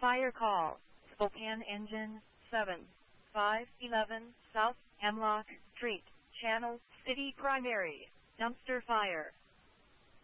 Fire call. Spokane Engine 7. 511 South Hemlock Street. Channel City Primary. Dumpster fire.